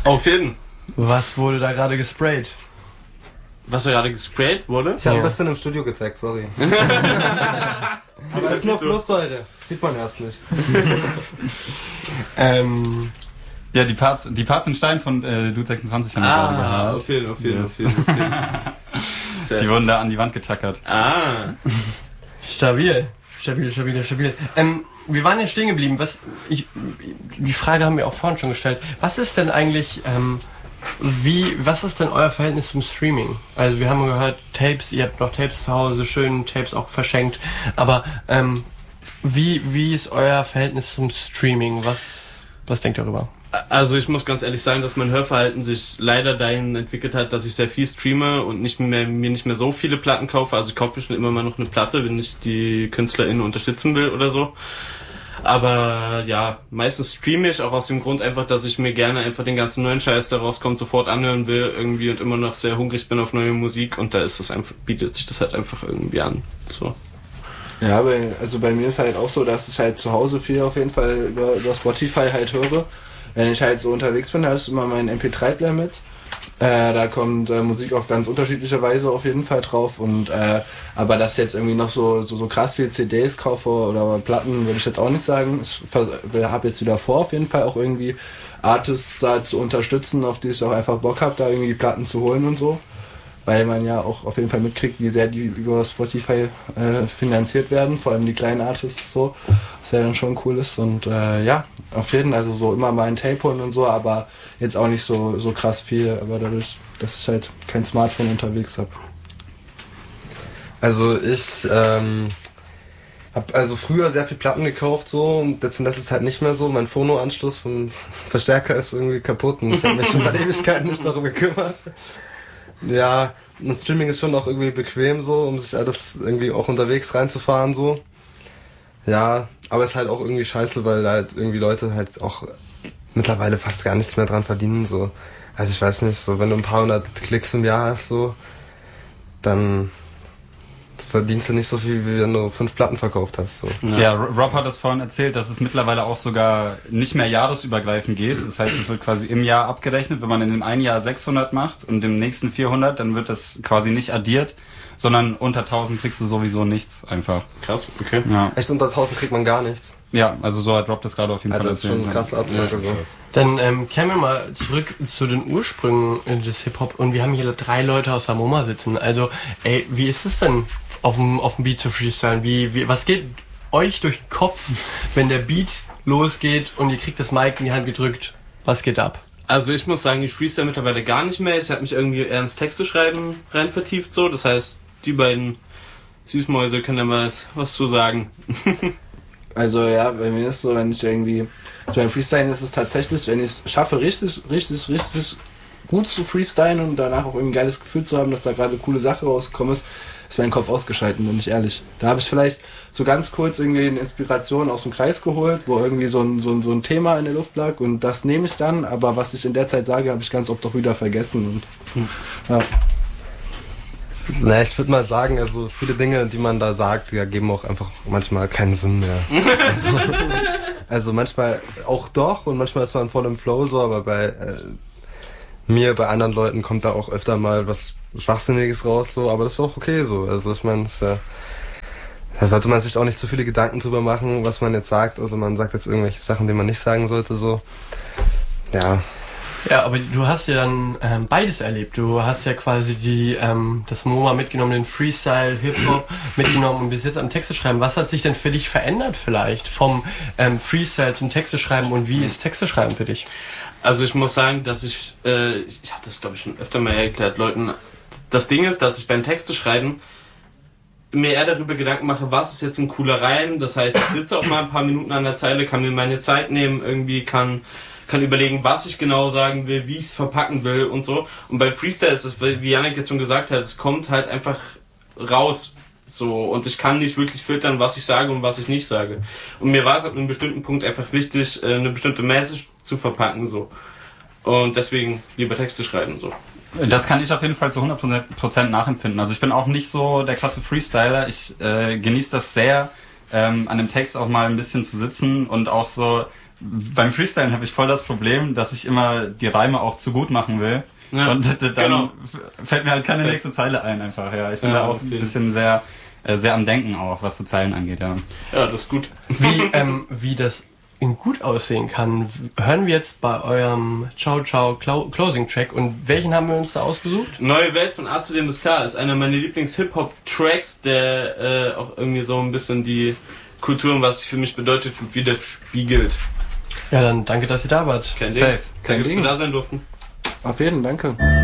Auf jeden. Was wurde da gerade gesprayt? Was da gerade gesprayt wurde? Ich habe ein bisschen im Studio gezeigt, sorry. Aber es ist nur Flusssäure. Sieht man erst nicht. Ja, die Parts in Stein von Dude 26 haben wir gerade gehört. Auf jeden. Die wurden da an die Wand getackert. Stabil. Wir waren ja stehen geblieben. Die Frage haben wir auch vorhin schon gestellt. Was ist denn eigentlich, was ist denn euer Verhältnis zum Streaming? Also wir haben gehört, Tapes, ihr habt noch Tapes zu Hause, schön Tapes auch verschenkt. Aber wie ist euer Verhältnis zum Streaming? Was denkt ihr darüber? Also ich muss ganz ehrlich sagen, dass mein Hörverhalten sich leider dahin entwickelt hat, dass ich sehr viel streame und mir nicht mehr so viele Platten kaufe. Also ich kaufe bestimmt immer mal noch eine Platte, wenn ich die KünstlerInnen unterstützen will oder so. Aber ja, meistens streame ich auch aus dem Grund einfach, dass ich mir gerne einfach den ganzen neuen Scheiß, der rauskommt, sofort anhören will irgendwie und immer noch sehr hungrig bin auf neue Musik und da ist das einfach, bietet sich das halt einfach irgendwie an. So. Ja, bei mir ist halt auch so, dass ich halt zu Hause viel auf jeden Fall über Spotify halt höre. Wenn ich halt so unterwegs bin, habe ich immer meinen MP3-Player mit. Da kommt Musik auf ganz unterschiedliche Weise auf jeden Fall drauf. Und aber dass ich jetzt irgendwie noch so krass viel CDs kaufe oder Platten, würde ich jetzt auch nicht sagen. Ich habe jetzt wieder vor, auf jeden Fall auch irgendwie Artists da zu unterstützen, auf die ich auch einfach Bock habe, da irgendwie die Platten zu holen und so. Weil man ja auch auf jeden Fall mitkriegt, wie sehr die über Spotify finanziert werden, vor allem die kleinen Artists so, was ja dann schon cool ist und ja, auf jeden Fall, also so immer mal ein Tape holen und so, aber jetzt auch nicht so krass viel, aber dadurch, dass ich halt kein Smartphone unterwegs habe. Also ich habe also früher sehr viel Platten gekauft so und jetzt ist es halt nicht mehr so. Mein Phono-Anschluss vom Verstärker ist irgendwie kaputt und ich habe mich schon seit Ewigkeiten nicht darum gekümmert. Ja, und Streaming ist schon auch irgendwie bequem so, um sich alles irgendwie auch unterwegs reinzufahren so. Ja, aber ist halt auch irgendwie scheiße, weil halt irgendwie Leute halt auch mittlerweile fast gar nichts mehr dran verdienen so. Also ich weiß nicht, so wenn du ein paar hundert Klicks im Jahr hast so, dann verdienst du nicht so viel, wie wenn du 5 Platten verkauft hast. So. Ja, Rob hat das vorhin erzählt, dass es mittlerweile auch sogar nicht mehr jahresübergreifend geht. Das heißt, es wird quasi im Jahr abgerechnet. Wenn man in dem einen Jahr 600 macht und im nächsten 400, dann wird das quasi nicht addiert, sondern unter 1000 kriegst du sowieso nichts einfach. Krass, okay. Ja. Echt, unter 1000 kriegt man gar nichts? Ja, also so hat Rob das gerade auf jeden Fall erzählt. Das ist schon krass Abzug. So. Dann kehren wir mal zurück zu den Ursprüngen des Hip-Hop und wir haben hier 3 Leute aus der MoMA sitzen. Also, ey, wie ist es denn, auf dem Beat zu freestylen? Was geht euch durch den Kopf, wenn der Beat losgeht und ihr kriegt das Mic in die Hand gedrückt? Was geht ab? Also ich muss sagen, ich freestyle mittlerweile gar nicht mehr. Ich habe mich irgendwie eher ins Texte schreiben rein vertieft so. Das heißt, die beiden Süßmäuse können da mal was zu sagen. Also ja, bei mir ist so, wenn ich irgendwie, also beim Freestylen ist es tatsächlich, wenn ich es schaffe, richtig gut zu freestylen und danach auch irgendwie ein geiles Gefühl zu haben, dass da gerade eine coole Sache rausgekommen ist mein Kopf ausgeschaltet, bin ich ehrlich. Da habe ich vielleicht so ganz kurz irgendwie eine Inspiration aus dem Kreis geholt, wo irgendwie so ein Thema in der Luft lag und das nehme ich dann, aber was ich in der Zeit sage, habe ich ganz oft auch wieder vergessen. Und, ja. Na, ich würde mal sagen, also viele Dinge, die man da sagt, ja, geben auch einfach manchmal keinen Sinn mehr. Also manchmal auch doch und manchmal ist man voll im Flow so, aber bei bei anderen Leuten kommt da auch öfter mal was Schwachsinniges raus, so, aber das ist auch okay so. Also ich meine, da sollte man sich auch nicht zu viele Gedanken drüber machen, was man jetzt sagt. Also man sagt jetzt irgendwelche Sachen, die man nicht sagen sollte, so. Ja. Ja, aber du hast ja dann beides erlebt. Du hast ja quasi das MoMA mitgenommen, den Freestyle, Hip-Hop mitgenommen und bis jetzt am Texte schreiben. Was hat sich denn für dich verändert vielleicht vom Freestyle zum Texte schreiben und wie ist Texte schreiben für dich? Also ich muss sagen, dass ich habe das glaube ich schon öfter mal erklärt Leuten, das Ding ist, dass ich beim Texte schreiben mir eher darüber Gedanken mache, was ist jetzt ein cooler Reim, das heißt, ich sitze auch mal ein paar Minuten an der Zeile, kann mir meine Zeit nehmen, irgendwie kann überlegen, was ich genau sagen will, wie ich es verpacken will und so. Und beim Freestyle ist es, wie Yannick jetzt schon gesagt hat, es kommt halt einfach raus. So, und ich kann nicht wirklich filtern, was ich sage und was ich nicht sage. Und mir war es ab einem bestimmten Punkt einfach wichtig, eine bestimmte Message zu verpacken, so. Und deswegen lieber Texte schreiben, so. Das kann ich auf jeden Fall zu 100% nachempfinden. Also ich bin auch nicht so der krasse Freestyler. Ich genieße das sehr, an dem Text auch mal ein bisschen zu sitzen und auch so beim Freestylen habe ich voll das Problem, dass ich immer die Reime auch zu gut machen will. Ja, und dann fällt mir halt keine nächste Zeile ein einfach. Ja, ich bin da auch ein bisschen sehr am Denken auch, was so Zeilen angeht. Ja, ja, das ist gut. Wie das gut aussehen kann, hören wir jetzt bei eurem Ciao Ciao Closing Track. Und welchen haben wir uns da ausgesucht? Neue Welt von A zu dem bis K ist einer meiner Lieblings-Hip-Hop-Tracks, der auch irgendwie so ein bisschen die Kultur und was sie für mich bedeutet widerspiegelt. Ja, dann danke, dass ihr da wart. Kein Ding. Kein Ding. Dass wir da sein durften. Auf jeden Fall, danke.